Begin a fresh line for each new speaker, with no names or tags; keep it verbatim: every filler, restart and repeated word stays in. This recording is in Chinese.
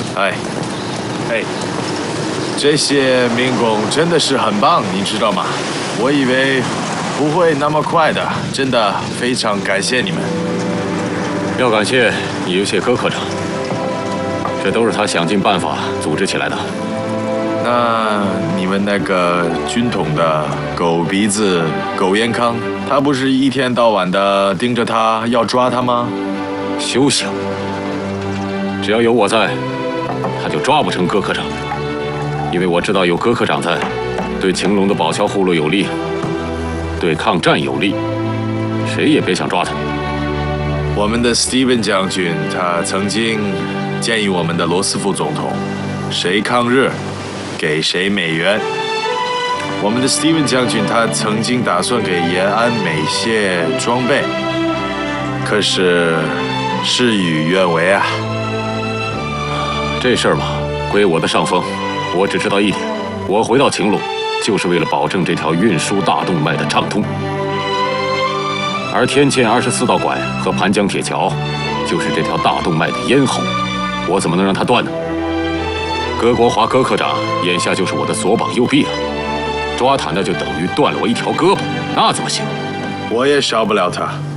哎，哎，这些民工真的是很棒，你知道吗？我以为不会那么快的，真的非常感谢你们。
要感谢有谢柯科长，这都是他想尽办法组织起来的。
那你们那个军统的狗鼻子苟延康，他不是一天到晚的盯着他要抓他吗？
休想！只要有我在，他就抓不成柯科长。因为我知道有柯科长在，对秦龙的保销护路有利，对抗战有利，谁也别想抓他。
我们的 Steven 将军，他曾经建议我们的罗斯福总统，谁抗日，给谁美元。我们的 Steven 将军，他曾经打算给延安美械装备，可是事与愿违啊。
这事儿嘛，归我的上风。我只知道一点，我回到秦陇，就是为了保证这条运输大动脉的畅通。而天堑二十四道拐和盘江铁桥，就是这条大动脉的咽喉，我怎么能让它断呢？葛国华葛科长眼下就是我的左膀右臂了，抓他那就等于断了我一条胳膊，那怎么行？
我也少不了他。